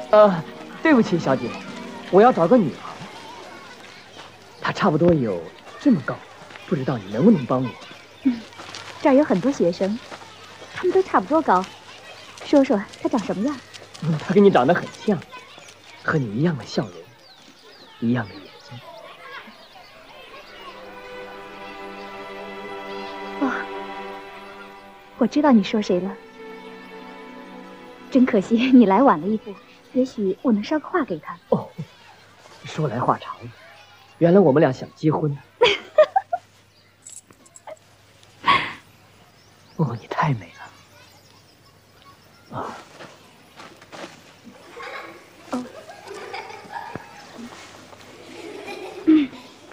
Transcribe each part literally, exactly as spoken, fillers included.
呃，对不起，小姐，我要找个女孩，她差不多有这么高，不知道你能不能帮我？ 嗯，这儿有很多学生，他们都差不多高。说说她长什么样？ 嗯，她跟你长得很像，和你一样的笑容，一样的眼睛。 哦，我知道你说谁了。真可惜你来晚了一步，也许我能捎个话给他。 哦，说来话长，原来我们俩想结婚呢。哦，你太美了。啊。 哦。嗯。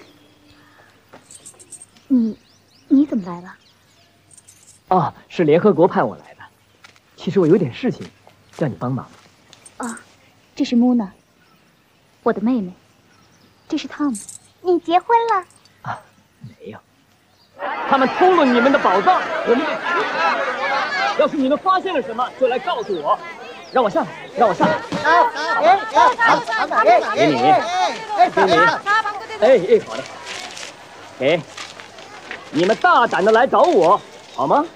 你，你怎么来了？ 哦，是联合国派我来的。其实我有点事情，叫你帮忙。 哦，这是穆娜，我的妹妹。这是汤姆。 你结婚了？ 啊，没有。他们偷了你们的宝藏，我们得。要是你们发现了什么，就来告诉我。让我下来，让我下来。给你，给你。哎哎，好的。给。你们大胆的来找我，好吗？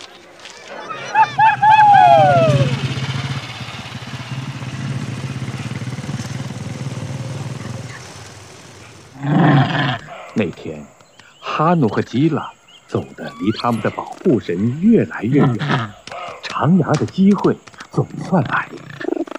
那天，哈努和基拉走得离他们的保护神越来越远，徜徉的机会总算来了。